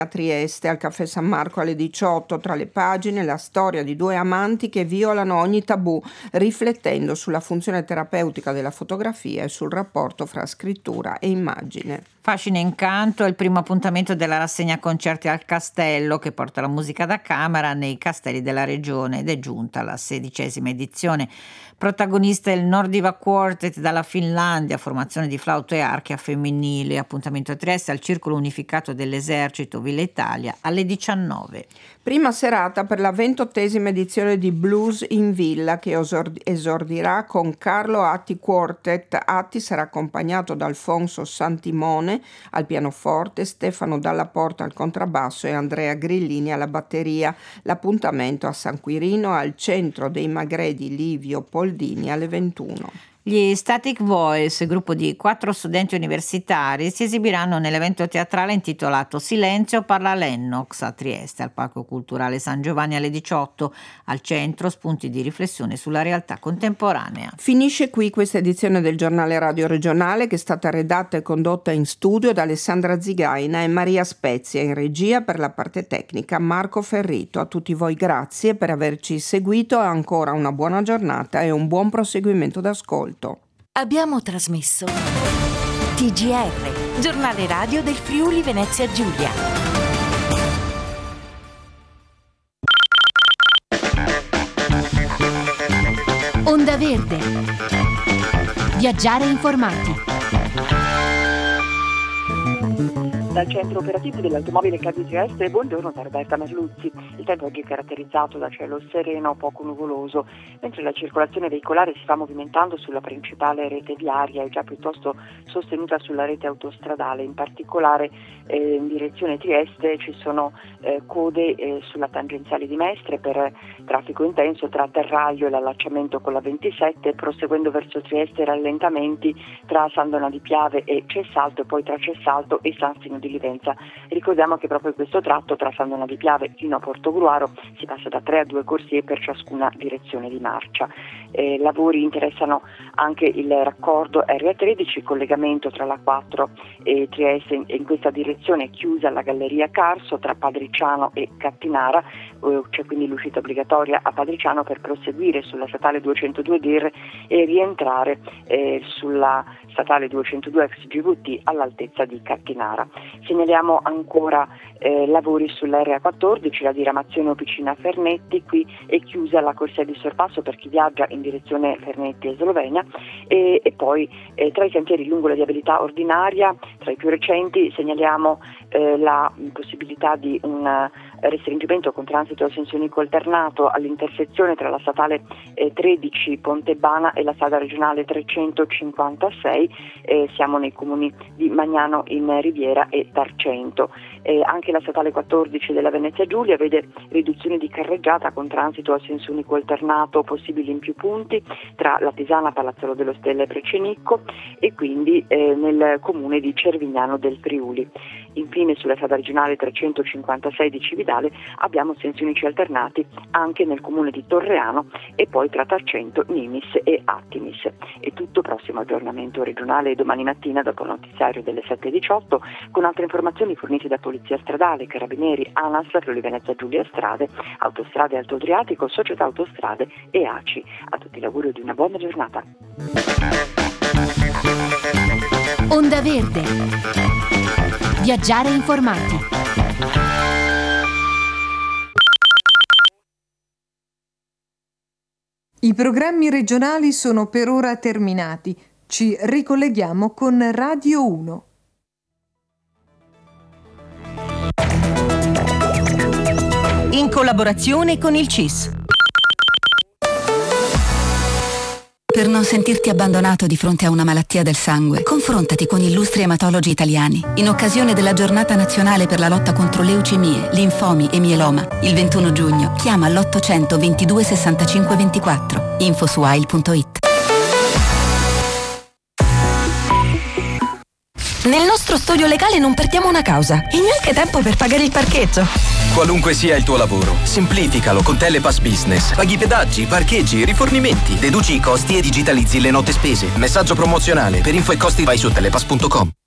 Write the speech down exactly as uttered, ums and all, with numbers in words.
A Trieste, al Caffè San Marco alle diciotto, tra le pagine la storia di due amanti che violano ogni tabù, riflettendo sulla funzione terapeutica della fotografia e sul rapporto fra scrittura e immagine. Fascino e incanto è il primo appuntamento della rassegna Concerti al Castello, che porta la musica da camera nei castelli della regione, ed è giunta alla sedicesima edizione. Protagonista è il Nordiva Quartet dalla Finlandia, formazione di flauto e archi a femminile. Appuntamento a Trieste al Circolo Unificato dell'Esercito Villa Italia alle diciannove. Prima serata per la ventottesima edizione di Blues in Villa, che esordirà con Carlo Atti Quartet. Atti sarà accompagnato da Alfonso Santimone al pianoforte, Stefano Dalla Porta al contrabbasso e Andrea Grillini alla batteria. L'appuntamento a San Quirino al Centro dei Magredi Livio Poldini alle ventuno. Gli Static Voice, gruppo di quattro studenti universitari, si esibiranno nell'evento teatrale intitolato Silenzio parla Lennox a Trieste, al Parco Culturale San Giovanni alle diciotto. Al centro spunti di riflessione sulla realtà contemporanea. Finisce qui questa edizione del Giornale Radio Regionale, che è stata redatta e condotta in studio da Alessandra Zigaina e Maria Spezia, in regia per la parte tecnica Marco Ferrito. A tutti voi grazie per averci seguito, ancora una buona giornata e un buon proseguimento d'ascolto. Abbiamo trasmesso T G R, giornale radio del Friuli Venezia Giulia. Onda Verde. Viaggiare informati. Dal centro operativo dell'automobile C A D di Trieste, buongiorno da Roberta Merluzzi. Il tempo oggi è caratterizzato da cielo sereno, poco nuvoloso, mentre la circolazione veicolare si sta movimentando sulla principale rete viaria e già piuttosto sostenuta sulla rete autostradale. In particolare eh, in direzione Trieste ci sono eh, code eh, sulla tangenziale di Mestre per traffico intenso tra Terraglio e l'allacciamento con la ventisette, proseguendo verso Trieste rallentamenti tra San Donà di Piave e Cessalto e poi tra Cessalto e San Stino di Livenza. Ricordiamo che proprio in questo tratto tra San Donà di Piave fino a Portogruaro si passa da tre a due corsie per ciascuna direzione di marcia. Eh, lavori interessano anche il raccordo R A tredici, collegamento tra la quattro e Trieste. In, in questa direzione è chiusa la galleria Carso tra Padriciano e Cattinara, eh, c'è quindi l'uscita obbligatoria a Padriciano per proseguire sulla statale duecentodue D I R e rientrare eh, sulla statale duecentodue ex G V T all'altezza di Cattinara. Segnaliamo ancora eh, lavori sull'R A quattordici, la diramazione Opicina Fernetti, qui è chiusa la corsia di sorpasso per chi viaggia in direzione Fernetti e Slovenia e, e poi eh, tra i sentieri lungo la viabilità ordinaria, tra i più recenti segnaliamo eh, la possibilità di un restringimento con transito a senso unico alternato all'intersezione tra la statale eh, tredici Pontebana e la strada regionale trecentocinquantasei, eh, siamo nei comuni di Magnano in Riviera e Tarcento. Eh, anche la statale quattordici della Venezia Giulia vede riduzione di carreggiata con transito a senso unico alternato possibili in più punti tra la Tisana, Palazzolo dello Stelle e Precenicco e quindi eh, nel comune di Cervignano del Friuli. Infine sulla strada regionale trecentocinquantasei di Cividale abbiamo sensi unici alternati anche nel comune di Torreano e poi tra Tarcento, Nimis e Attimis. È tutto, prossimo aggiornamento regionale domani mattina dopo il notiziario delle sette e diciotto con altre informazioni fornite da Polizia Stradale, Carabinieri, ANAS, Friuli Venezia Giulia Strade, Autostrade Alto Adriatico, Società Autostrade e A C I. A tutti i lavori di una buona giornata. Onda Verde. Viaggiare informati. I programmi regionali sono per ora terminati. Ci ricolleghiamo con Radio uno. In collaborazione con il C I S. Per non sentirti abbandonato di fronte a una malattia del sangue, confrontati con illustri ematologi italiani. In occasione della giornata nazionale per la lotta contro leucemie, linfomi e mieloma, il ventuno giugno, chiama l'ottocento ventidue sessantacinque ventiquattro. Info su a i l punto it. Nel nostro studio legale non perdiamo una causa e neanche tempo per pagare il parcheggio. Qualunque sia il tuo lavoro, semplificalo con Telepass Business. Paghi pedaggi, parcheggi, rifornimenti, deduci i costi e digitalizzi le note spese. Messaggio promozionale. Per info e costi vai su telepass punto com.